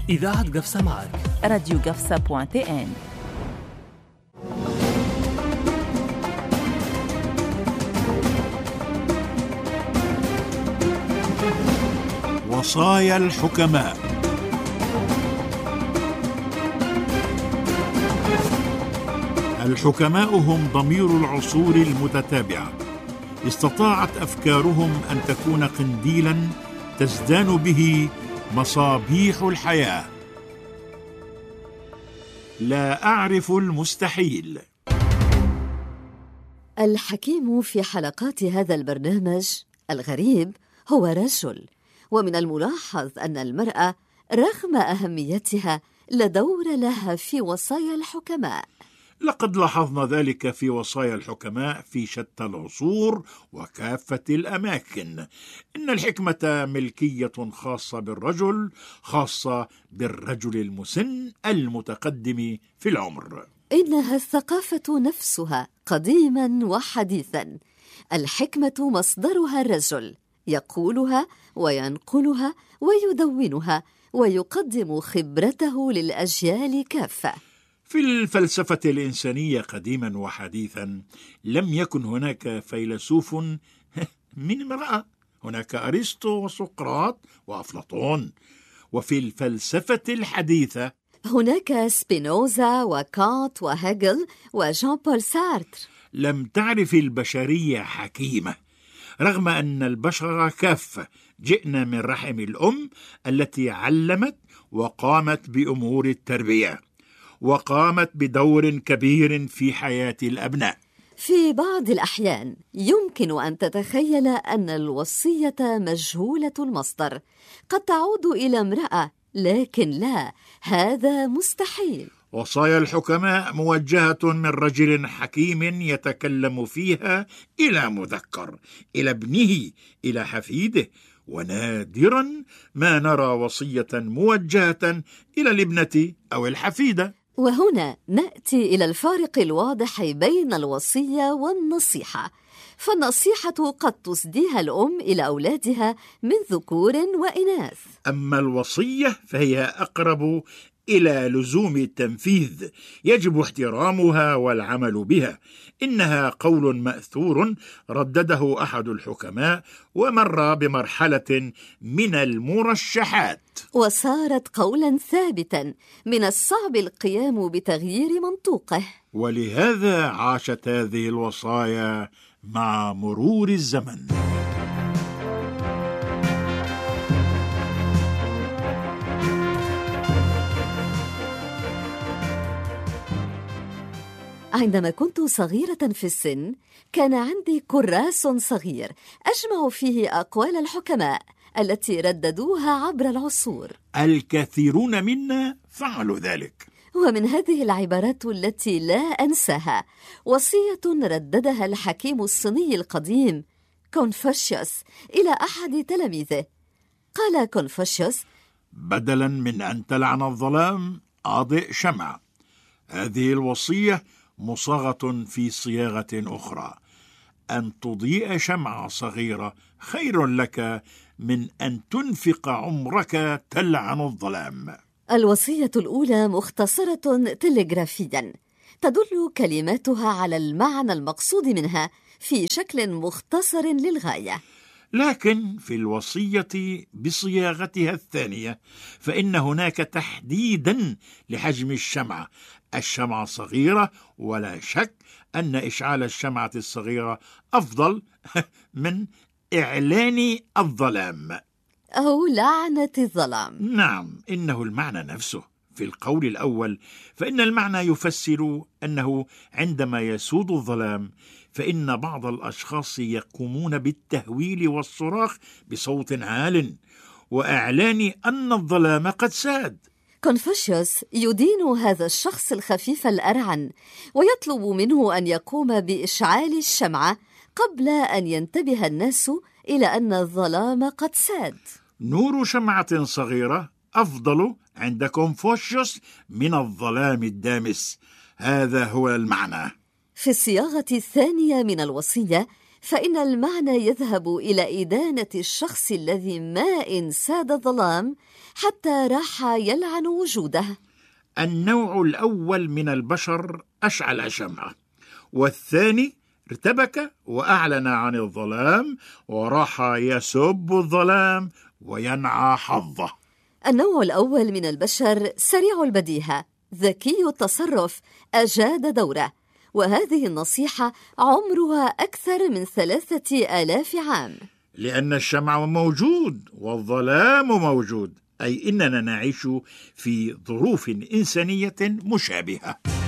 إذاعة قفصة معك راديو قفصة.tn. وصايا الحكماء. الحكماء هم ضمير العصور المتتابعة، استطاعت أفكارهم أن تكون قنديلاً تزدان به مصابيح الحياة. لا أعرف المستحيل. الحكيم في حلقات هذا البرنامج الغريب هو رجل، ومن الملاحظ أن المرأة رغم أهميتها لا دور لها في وصايا الحكماء. لقد لاحظنا ذلك في وصايا الحكماء في شتى العصور وكافة الأماكن. إن الحكمة ملكية خاصة بالرجل، خاصة بالرجل المسن المتقدم في العمر. إنها الثقافة نفسها قديما وحديثا. الحكمة مصدرها الرجل، يقولها وينقلها ويدونها ويقدم خبرته للأجيال كافة. في الفلسفة الإنسانية قديما وحديثا لم يكن هناك فيلسوف من امرأة، هناك أرسطو وسقراط وأفلاطون. وفي الفلسفة الحديثة هناك سبينوزا وكانت وهيجل وجان بول سارتر. لم تعرف البشرية حكيمة، رغم أن البشر كافة جئنا من رحم الأم التي علمت وقامت بأمور التربية، وقامت بدور كبير في حياة الأبناء. في بعض الأحيان يمكن أن تتخيل أن الوصية مجهولة المصدر، قد تعود إلى امرأة، لكن لا، هذا مستحيل. وصايا الحكماء موجهة من رجل حكيم يتكلم فيها إلى مذكر، إلى ابنه، إلى حفيده، ونادرا ما نرى وصية موجهة إلى الابنة أو الحفيدة. وهنا نأتي إلى الفارق الواضح بين الوصية والنصيحة. فالنصيحة قد تسديها الأم إلى أولادها من ذكور وإناث، أما الوصية فهي أقرب إلى لزوم التنفيذ، يجب احترامها والعمل بها. إنها قول مأثور ردده أحد الحكماء ومر بمرحلة من المرشحات، وصارت قولا ثابتا من الصعب القيام بتغيير منطوقه. ولهذا عاشت هذه الوصايا مع مرور الزمن. عندما كنت صغيرة في السن كان عندي كراس صغير أجمع فيه أقوال الحكماء التي رددوها عبر العصور. الكثيرون منا فعلوا ذلك، ومن هذه العبارات التي لا أنساها وصية رددها الحكيم الصيني القديم كونفوشيوس إلى أحد تلاميذه. قال كونفوشيوس: بدلا من أن تلعن الظلام أضئ شمع. هذه الوصية مصاغة في صياغة أخرى: أن تضيء شمعة صغيرة خير لك من أن تنفق عمرك تلعن الظلام. الوصية الأولى مختصرة تلغرافيا، تدل كلماتها على المعنى المقصود منها في شكل مختصر للغاية. لكن في الوصية بصياغتها الثانية فإن هناك تحديدا لحجم الشمعة. الشمعة صغيرة، ولا شك أن إشعال الشمعة الصغيرة أفضل من إعلان الظلام أو لعنة الظلام. نعم، إنه المعنى نفسه. في القول الأول فإن المعنى يفسر أنه عندما يسود الظلام فإن بعض الأشخاص يقومون بالتهويل والصراخ بصوت عال وإعلان أن الظلام قد ساد. كونفوشيوس يدين هذا الشخص الخفيف الأرعن ويطلب منه أن يقوم بإشعال الشمعة قبل أن ينتبه الناس إلى أن الظلام قد ساد. نور شمعة صغيرة أفضل عند كونفوشيوس من الظلام الدامس. هذا هو المعنى. في الصياغة الثانية من الوصية فإن المعنى يذهب إلى إدانة الشخص الذي ما إن ساد الظلام حتى راح يلعن وجوده. النوع الأول من البشر أشعل شمعة، والثاني ارتبك وأعلن عن الظلام وراح يسب الظلام وينعى حظه. النوع الأول من البشر سريع البديهة، ذكي التصرف، أجاد دوره، وهذه النصيحة عمرها أكثر من 3000 عام. لأن الشمع موجود والظلام موجود، أي إننا نعيش في ظروف إنسانية مشابهة.